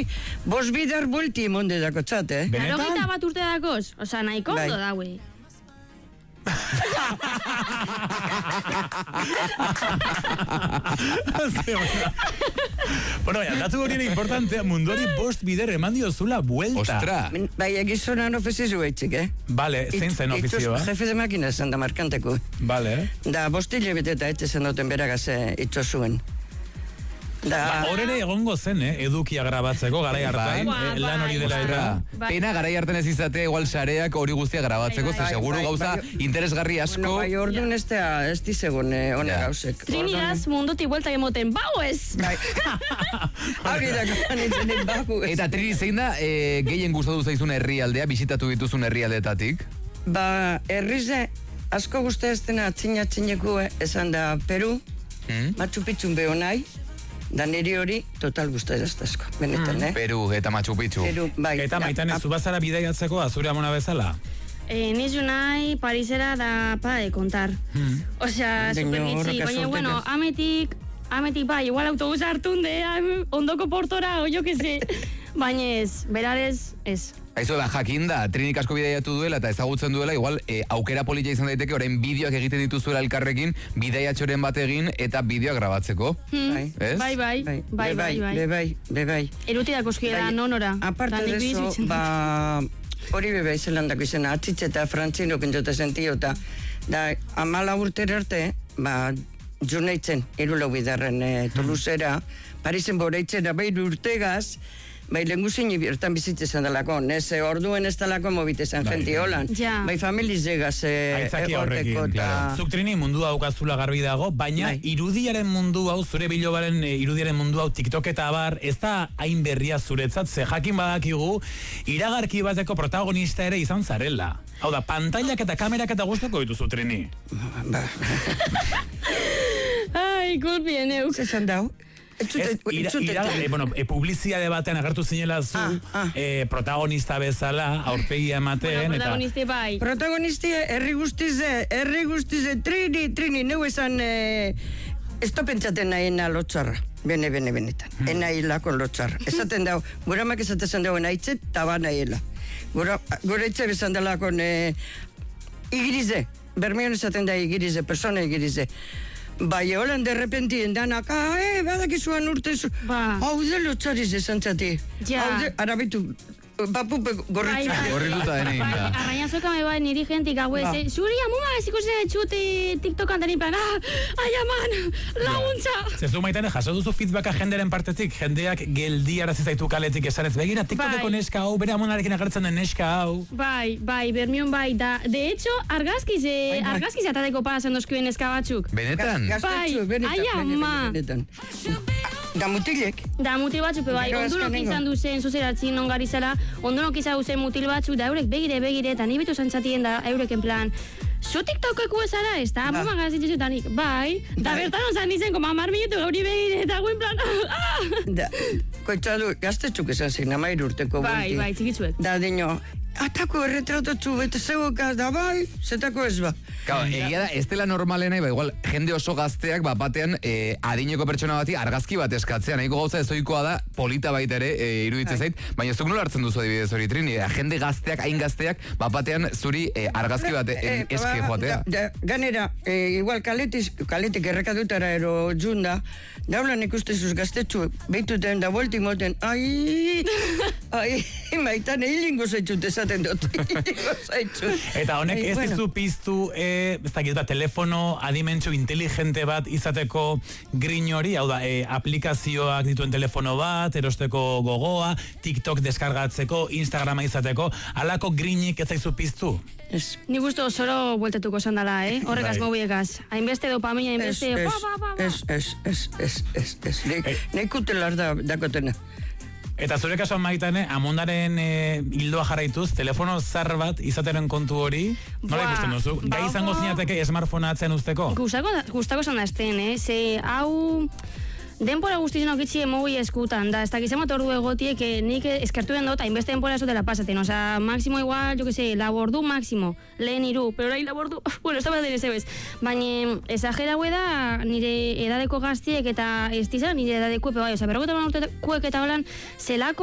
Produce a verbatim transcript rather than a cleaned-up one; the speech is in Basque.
bost bider bulti monde dako txat, eh? Benetan? Larogita bat urte dakoz, oza, nahiko ondo da, güey. Bueno, ya, datu horien importantea, munduari bost bider eman diozula buelta. Ostra. Bai, egizonan ofizizu eitzik, eh? Vale, zein zen ofizioa? Itxos, jefe de makina zen da markanteko. Vale. Da, bostile beteta etxe zen duten beragaz itxo zuen. Ba, horre egongo zen, eh? Edukia grabatzeko, garai hartan, eh, lan hori dela eta. Pena garai hartan ez izatea igual sareak hori guztia grabatzeko, ze seguru gauza interesgarri asko. Bueno, bai, orduan ez da, ez dizegun hone gauzek. Trinidaz mundutik bueltak emoten, bau ez! Hori da, ganitzen bau ez. Eta Trini, zein da gehien gustatu zaizun herrialdea, bisitatu dituzun herrialdeetatik? Ba, herrize, asko guztia ez dena atxina-atxineku esan da Peru, Machu Picchu beho nahi, da niri hori total guztia jaztazko, benetan, eh? Peru eta Machu Picchu. Peru, bai. Eta maitan ez zubazara bidaiatzeko azure amona bezala? Eh, nizu nahi Parisera da pa de kontar. Osea, supergitzi, baina, bueno, ametik, ametik bai, igual autobus hartun de, ondoko portora, o jo que se. Baina ez, berarez, ez. Aizu da, jakin da, Trinik asko bidaiatu duela eta ezagutzen duela, igual, eh, aukera polita izan daiteke, orain bideoak egiten dituzuela elkarrekin, bidaiatxoren bat egin eta bideoa grabatzeko. Hmm. Ez? Bai, bai, bai, bai, bai. Be bai, be bai. Eruti dakozkiela, nonora. Aparte de eso, ba, hori bebe izelandako izena, atzitze eta frantzino kentzota sentio, eta da, amala urter arte, ba, jurneitzen, irulau bidarren e, Toulousera, Parisen boreitzera, bai urtegaz, bai, lenguzin ibiertan bizitzen dalako, nese orduen ez dalako mobitezen jenti holan. Bai, familiz llegaz egoteko. Zuk Trini mundu daukazula garbi dago, baina irudiaren mundu hau, zure bilobaren irudiaren mundu hau, TikTok eta abar, ez da hain berria zuretzat, ze jakin badakigu, iragarki bateko protagonista ere izan zarela. Hau da, pantailak eta kamerak eta guztako dituzu, Trini. Ai, kulpien euk. Zezan dau? Ez, ira, ira, e, bueno, e, publiziade batean agertu zinela zu ah, ah. E, protagonista bezala aurpegia ematen. Bueno, protagonisti eta... bai. Protagonisti herri guztize, herri guztize, Trini, Trini, neu esan eh, esto pentsaten nahiena lotxarra. Bene, bene, benetan. Hmm. Ena hila kon lotxarra. Esaten dau, gura mak esaten dau enaitzet, taba nahiela. Gura, gura itxe bezan dela kon eh, igirize. Bermeon esaten da igirize, persona igirize. Bai, holan derrepentien danak, ah, eh, badakizuan urte zu. Ba. Hau de lotxariz esan txati. Ja. Hau de, arabitu, papupe gorritzu. Gorrituta denein da. Arrainazoka me bai niri jentik hau ez, zuri amuma ez ikusen txuti TikTokan denin plan, ah, ai aman, laguntza. Zezu maitane, jaso duzu feedbacka jenderen partetik, jendeak geldiarazi zaitu kaletik esan ez, begira, TikTokeko neska hau, bere amonarekin agertzen den neska hau. Bai, bai, bermion bai, da, de hecho, argazkiz, argazkiz atateko pasan dozkuen neska batzuk. Benetan? Bai, ai ama. Da mutilek? Da mutil batzuk, bai, ondunok izan duzen, zuzeratzin, nongari zara, ondunok izan duzen mutil batzuk, da eurek begire, begire, eta ni bitu zantzatien da, eurek en plan, zu TikTokeko ezara ez, da, mama gazitxetanik, bai, da bertan ozan izen, koma amar minutu gauri begire, eta guen plan, ah! Da, koitzadu, gaztetxuk esan zik, namai urteko bunti. Bai, bai, txikitzuek. Da, dino, atako erretratotzu, bete zegoekaz, da, bai, zetako ez ba. Claro, egia da, ez dela normalena, ba, igual, jende oso gazteak, bat batean, eh, adineko pertsona bati argazki bat eskatzea, nahiko gauza ezoikoa da, polita baita ere, eh, iruditzen zait, baina zuk nola hartzen duzu adibidez hori, Trini, jende gazteak, hain gazteak, bat batean zuri eh, argazki bat eh, eske joatea. Da, da, ganera, eh, igual kaletis, kaletik errekadutara ero junda, daulan ikustezuz gaztetxu, behituten da volti moten, ai, ai, maitan hilingo zaitxut esaten dut, hilingo zaitxut. Eta honek ez dizu piztu, eh, ez dakit da, telefono adimentsu inteligente bat izateko grin hori, hau da, e, aplikazioak dituen telefono bat, erosteko gogoa, TikTok deskargatzeko, Instagrama izateko, alako grinik ez zaizu piztu? Ez. Ni gustu zoro bueltatuko esan dela, eh? Horregaz mobiekaz. Hainbeste dopamina, hainbeste... Ez, ez, ez, ez, ez, ez, ez, ez, nek utelar da, dakotena. Eta zure kasuan maitane, amondaren e, hildoa jarraituz, telefono zar bat izateren kontu hori, nola ikusten duzu? Gai izango zinateke smartphonea atzen usteko? Gustako esan dazten, eh? Ze, hau... Denpora guztizien okitzi emogi eskutan, da, ez dakizemot ordu egotiek, nik eskertu den dut, hainbeste denpora ez dutela pasaten, oza, máximo igual, jo que sé, labordu máximo, lehen iru, pero orain labordu, bueno, ez da bat dira zebez, baina esagera hue da, nire edadeko gaztiek eta ez dizan, nire edadeko epe bai, oza, berrogeta urtekuek eta holan, zelako